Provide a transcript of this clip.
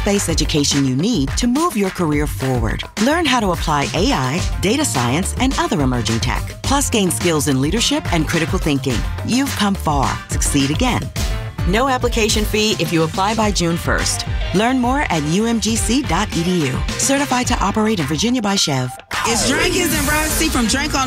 skills-based education you need to move your career forward. Learn how to apply AI, data science, and other emerging tech. Plus, gain skills in leadership and critical thinking. You've come far. Succeed again. No application fee if you apply by June 1st. Learn more at umgc.edu. Certified to operate in Virginia by Chev. It's Jenkins and Roxy from Drink on